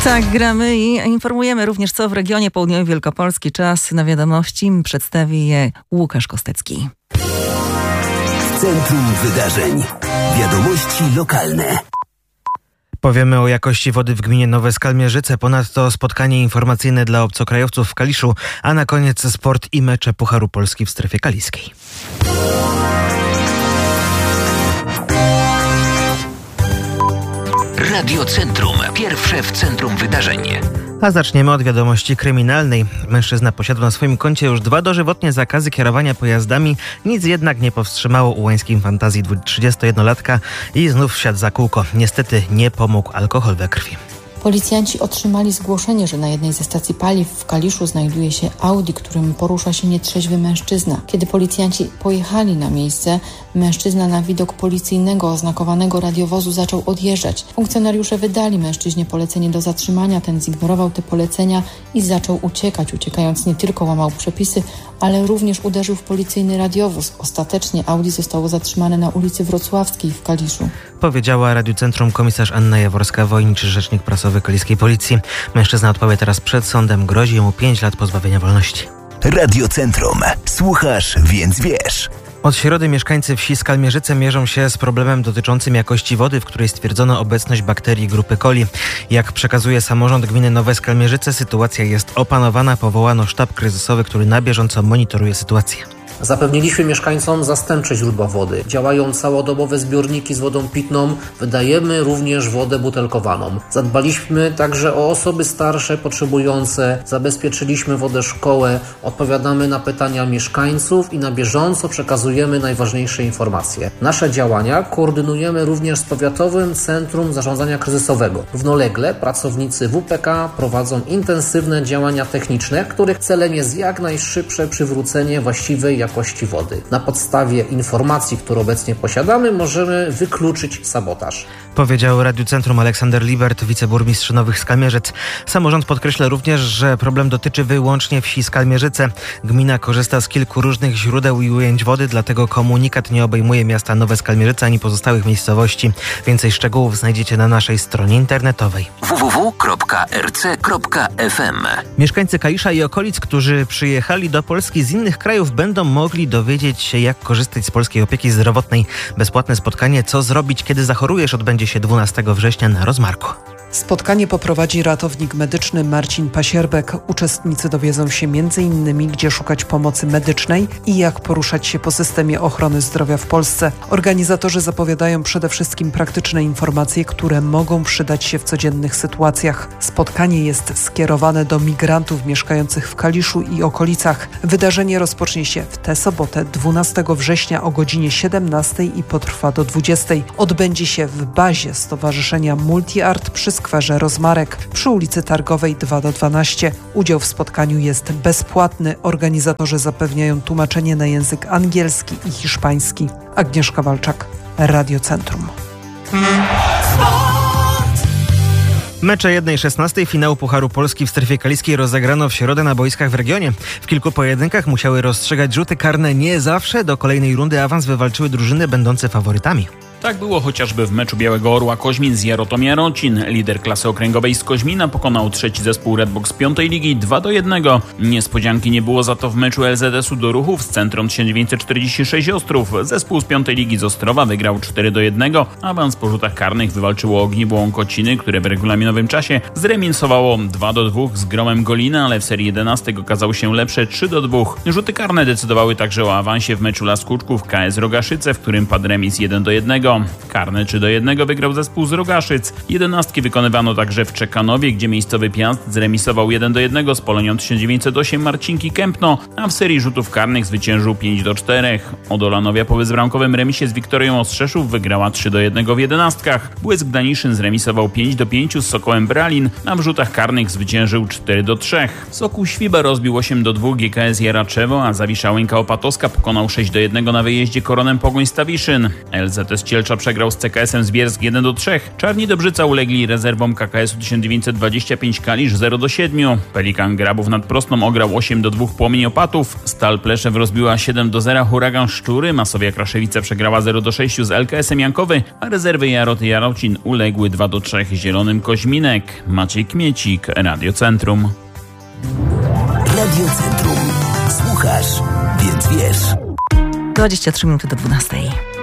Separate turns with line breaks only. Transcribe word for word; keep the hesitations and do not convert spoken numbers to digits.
Tak, gramy i informujemy również, co w regionie południowym Wielkopolski. Czas na wiadomości. Przedstawi je Łukasz Kostecki.
W centrum wydarzeń. Wiadomości lokalne.
Powiemy o jakości wody w gminie Nowe Skalmierzyce, ponadto spotkanie informacyjne dla obcokrajowców w Kaliszu, a na koniec sport i mecze Pucharu Polski w strefie kaliskiej.
Radio Centrum. Pierwsze w centrum wydarzeń.
A zaczniemy od wiadomości kryminalnej. Mężczyzna posiadał na swoim koncie już dwa dożywotnie zakazy kierowania pojazdami. Nic jednak nie powstrzymało ułańskiej fantazji trzydziestojednolatka i znów wsiadł za kółko. Niestety nie pomógł alkohol we krwi.
Policjanci otrzymali zgłoszenie, że na jednej ze stacji paliw w Kaliszu znajduje się Audi, którym porusza się nietrzeźwy mężczyzna. Kiedy policjanci pojechali na miejsce, mężczyzna na widok policyjnego oznakowanego radiowozu zaczął odjeżdżać. Funkcjonariusze wydali mężczyźnie polecenie do zatrzymania, ten zignorował te polecenia i zaczął uciekać. Uciekając nie tylko łamał przepisy, ale również uderzył w policyjny radiowóz. Ostatecznie Audi zostało zatrzymane na ulicy Wrocławskiej w Kaliszu.
Powiedziała Radiu Centrum komisarz Anna Jaworska-Wojnicz, rzecznik prasowy kaliskiej policji. Mężczyzna odpowie teraz przed sądem. Grozi mu pięć lat pozbawienia wolności.
Radio Centrum. Słuchasz, więc wiesz.
Od środy mieszkańcy wsi Skalmierzyce mierzą się z problemem dotyczącym jakości wody, w której stwierdzono obecność bakterii grupy coli. Jak przekazuje samorząd gminy Nowe Skalmierzyce, sytuacja jest opanowana. Powołano sztab kryzysowy, który na bieżąco monitoruje sytuację.
Zapewniliśmy mieszkańcom zastępcze źródła wody. Działają całodobowe zbiorniki z wodą pitną. Wydajemy również wodę butelkowaną. Zadbaliśmy także o osoby starsze, potrzebujące. Zabezpieczyliśmy wodę szkołę. Odpowiadamy na pytania mieszkańców i na bieżąco przekazujemy najważniejsze informacje. Nasze działania koordynujemy również z Powiatowym Centrum Zarządzania Kryzysowego. Równolegle pracownicy W P K prowadzą intensywne działania techniczne, których celem jest jak najszybsze przywrócenie właściwej jakości wody. Na podstawie informacji, które obecnie posiadamy, możemy wykluczyć sabotaż.
Powiedział Radiu Centrum Aleksander Libert, wiceburmistrz Nowych Skalmierzyc. Samorząd podkreśla również, że problem dotyczy wyłącznie wsi Skalmierzyce. Gmina korzysta z kilku różnych źródeł i ujęć wody, dlatego komunikat nie obejmuje miasta Nowe Skalmierzyce ani pozostałych miejscowości. Więcej szczegółów znajdziecie na naszej stronie internetowej
w w w kropka r c kropka f m.
Mieszkańcy Kalisza i okolic, którzy przyjechali do Polski z innych krajów, będą mogli dowiedzieć się, jak korzystać z polskiej opieki zdrowotnej. Bezpłatne spotkanie "Co zrobić, kiedy zachorujesz?" odbędzie się dwunastego września na Rozmarku.
Spotkanie poprowadzi ratownik medyczny Marcin Pasierbek. Uczestnicy dowiedzą się między innymi, gdzie szukać pomocy medycznej i jak poruszać się po systemie ochrony zdrowia w Polsce. Organizatorzy zapowiadają przede wszystkim praktyczne informacje, które mogą przydać się w codziennych sytuacjach. Spotkanie jest skierowane do migrantów mieszkających w Kaliszu i okolicach. Wydarzenie rozpocznie się w tę sobotę, dwunastego września o godzinie siedemnastej i potrwa do dwudziestej. Odbędzie się w bazie Stowarzyszenia Multiart przy skwerze Rozmarek przy ulicy Targowej dwa do dwunastu. Udział w spotkaniu jest bezpłatny. Organizatorzy zapewniają tłumaczenie na język angielski i hiszpański. Agnieszka Walczak, Radio Centrum.
Mecze jeden szesnasty finału Pucharu Polski w strefie kaliskiej rozegrano w środę na boiskach w regionie. W kilku pojedynkach musiały rozstrzygać rzuty karne. Nie zawsze do kolejnej rundy awans wywalczyły drużyny będące faworytami.
Tak było chociażby w meczu Białego Orła Koźmin z Jarotom Jarocin. Lider klasy okręgowej z Koźmina pokonał trzeci zespół Redbox piątej ligi dwa do jednego. Niespodzianki nie było za to w meczu L Z S-u do Ruchów z Centrum tysiąc dziewięćset czterdzieści sześć Ostrów. Zespół z piątej ligi z Ostrowa wygrał cztery do jednego. Awans po rzutach karnych wywalczyło Ogniwo Łąkociny, które w regulaminowym czasie zremisowało dwa do dwóch z Gromem Golina, ale w serii jedenastek okazało się lepsze trzy do dwóch. Rzuty karne decydowały także o awansie w meczu Laskuczków K S Rogaszyce, w którym padł remis jeden do jednego. Karne trzy do jednego wygrał zespół z Rogaszyc. Jedenastki wykonywano także w Czekanowie, gdzie miejscowy Piast zremisował jeden do jednego z Polonią tysiąc dziewięćset osiem Marcinki Kępno, a w serii rzutów karnych zwyciężył pięć do czterech. Odolanowia po bezbramkowym remisie z Wiktorią Ostrzeszów wygrała trzy do jednego w jedenastkach. Błysk Daniszyn zremisował pięć do pięciu z Sokołem Bralin, a w rzutach karnych zwyciężył cztery do trzech. Sokół Świba rozbił osiem do dwóch G K S Jaraczewo, a Zawisza Łęka Opatowska pokonał sześć do jednego na wyjeździe Koronem Pogoń Stawiszyn. L Z S Cielcza przegrał z C K S-em z Bielsk jeden do trzech. Czarni Dobrzyca ulegli rezerwom K K S-u tysiąc dziewięćset dwadzieścia pięć Kalisz zero do siedmiu. Pelikan Grabów nad Prosną ograł osiem do dwóch Płomień Opatów. Stal Pleszew rozbiła siedem do zera Huragan Szczury. Masowia Kraszewice przegrała zero do sześciu z L K S-em Jankowy, a rezerwy Jaroty Jarocin uległy dwa do trzech Zielonym Koźminek. Maciej Kmiecik, Radio Centrum.
Radio Centrum. Słuchasz, więc wiesz.
dwadzieścia trzy minuty do dwunastej.